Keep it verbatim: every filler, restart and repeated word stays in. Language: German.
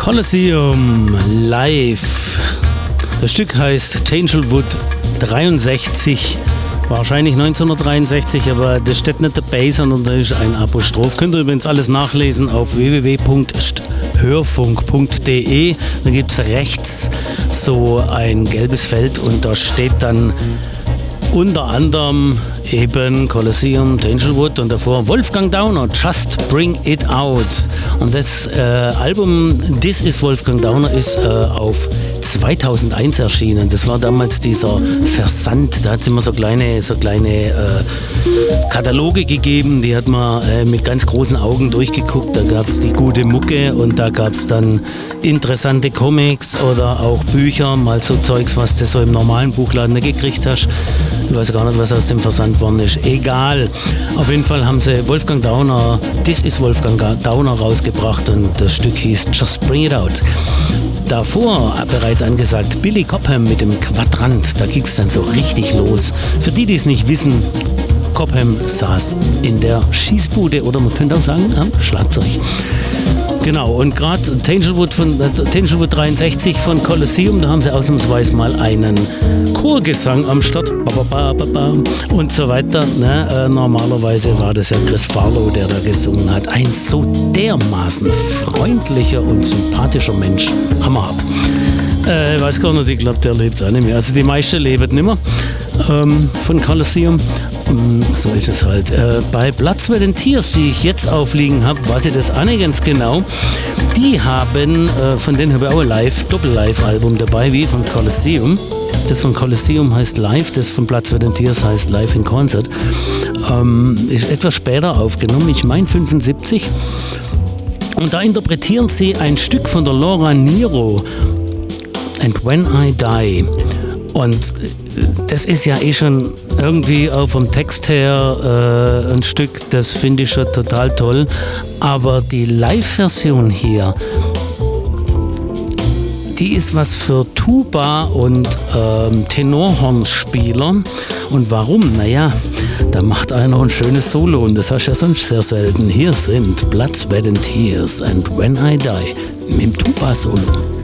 Colosseum live. Das Stück heißt Tanglewood dreiundsechzig, wahrscheinlich neunzehnhundertdreiundsechzig, aber das steht nicht dabei, sondern da ist ein Apostroph. Könnt ihr übrigens alles nachlesen auf w w w punkt hörfunk punkt d e. Da gibt es rechts so ein gelbes Feld und da steht dann unter anderem eben Colosseum, Tanglewood und davor Wolfgang Dauner, Just Bring It Out. Und das äh, Album This is Wolfgang Dauner ist äh, auf zweitausendeins erschienen. Das war damals dieser Versand. Da hat es immer so kleine, so kleine äh, Kataloge gegeben. Die hat man äh, mit ganz großen Augen durchgeguckt. Da gab es die gute Mucke und da gab es dann interessante Comics oder auch Bücher. Mal so Zeugs, was du so im normalen Buchladen nicht gekriegt hast. Ich weiß gar nicht, was aus dem Versand worden ist. Egal. Auf jeden Fall haben sie Wolfgang Dauner, This is Wolfgang Dauner rausgebracht und das Stück hieß Just Bring It Out. Davor bereits angesagt Billy Cobham mit dem Quadrant, da ging es dann so richtig los. Für die, die es nicht wissen, Cobham saß in der Schießbude oder man könnte auch sagen am Schlagzeug. Genau, und gerade Tanglewood von äh, Tanglewood dreiundsechzig von Colosseum, da haben sie ausnahmsweise mal einen Chorgesang am Start ba, ba, ba, ba, und so weiter. Ne? Äh, normalerweise war das ja Chris Farlow, der da gesungen hat. Ein so dermaßen freundlicher und sympathischer Mensch. Hammerhart. Äh, ich weiß gar nicht, ich glaube, der lebt auch nicht mehr. Also die meisten leben nicht mehr ähm, von Colosseum. So ist es halt. Äh, bei Blood, Sweat and Tears, die ich jetzt aufliegen habe, weiß ich das auch nicht ganz genau. Die haben, äh, von denen habe ich auch ein Live, Doppel-Live-Album dabei, wie von Colosseum. Das von Colosseum heißt Live, das von Blood, Sweat and Tears heißt Live in Concert. Ähm, ist etwas später aufgenommen, ich meine fünfundsiebzig. Und da interpretieren sie ein Stück von der Laura Nyro, And When I Die. Und das ist ja eh schon irgendwie auch vom Text her äh, ein Stück, das finde ich schon total toll. Aber die Live-Version hier, die ist was für Tuba und ähm, Tenorhornspieler. Und warum? Naja, da macht einer ein schönes Solo und das hast du ja sonst sehr selten. Hier sind Blood, Sweat and Tears and When I Die mit dem Tuba-Solo.